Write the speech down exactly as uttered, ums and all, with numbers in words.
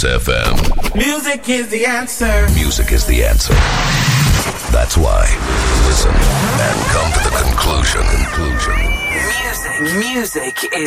Kiss F M. Music is the answer. Music is the answer. That's why. Listen and come to the conclusion. Conclusion. Music. Music is